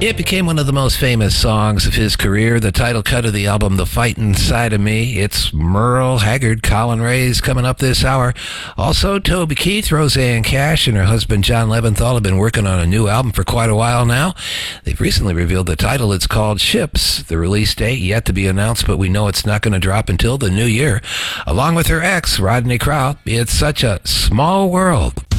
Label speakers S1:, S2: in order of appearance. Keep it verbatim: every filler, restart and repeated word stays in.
S1: It became one of the most famous songs of his career, the title cut of the album The Fightin' Side of Me. It's Merle Haggard, Colin Ray's coming up this hour. Also, Toby Keith, Roseanne Cash, and her husband John Leventhal have been working on a new album for quite a while now. They've recently revealed the title. It's called Ships. The release date yet to be announced, but we know it's not going to drop until the new year. Along with her ex, Rodney Crowell, it's such a small world.